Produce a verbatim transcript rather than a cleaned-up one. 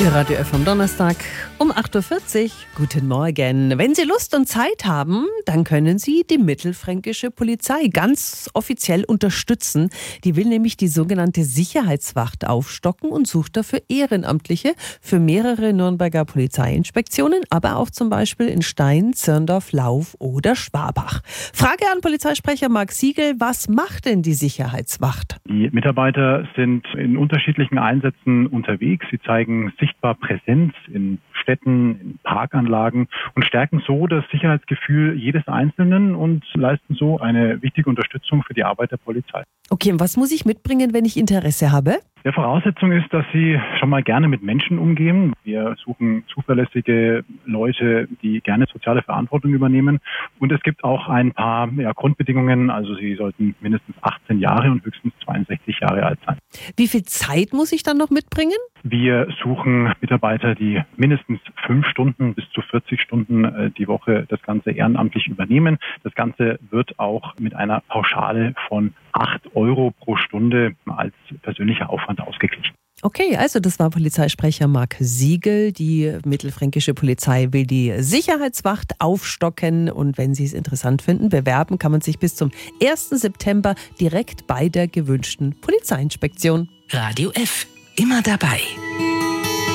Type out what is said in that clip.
Ihr Radio F am Donnerstag um acht Uhr vierzig. Guten Morgen. Wenn Sie Lust und Zeit haben, dann können Sie die mittelfränkische Polizei ganz offiziell unterstützen. Die will nämlich die sogenannte Sicherheitswacht aufstocken und sucht dafür Ehrenamtliche für mehrere Nürnberger Polizeiinspektionen, aber auch zum Beispiel in Stein, Zirndorf, Lauf oder Schwabach. Frage an Polizeisprecher Marc Siegel: Was macht denn die Sicherheitswacht? Die Mitarbeiter sind in unterschiedlichen Einsätzen unterwegs. Sie zeigen sichtbar Präsenz in Städten, in Parkanlagen und stärken so das Sicherheitsgefühl jedes Einzelnen und leisten so eine wichtige Unterstützung für die Arbeit der Polizei. Okay, und was muss ich mitbringen, wenn ich Interesse habe? Die Voraussetzung ist, dass Sie schon mal gerne mit Menschen umgehen. Wir suchen zuverlässige Leute, die gerne soziale Verantwortung übernehmen. Und es gibt auch ein paar ja, Grundbedingungen. Also Sie sollten mindestens achtzehn Jahre und höchstens zweiundsechzig Jahre alt sein. Wie viel Zeit muss ich dann noch mitbringen? Wir suchen Mitarbeiter, die mindestens fünf Stunden bis zu vierzig Stunden die Woche das Ganze ehrenamtlich übernehmen. Das Ganze wird auch mit einer Pauschale von acht Euro pro Stunde als persönlicher Aufwand ausgeglichen. Okay, also das war Polizeisprecher Marc Siegel. Die mittelfränkische Polizei will die Sicherheitswacht aufstocken und wenn Sie es interessant finden, bewerben kann man sich bis zum ersten September direkt bei der gewünschten Polizeiinspektion. Radio F, immer dabei.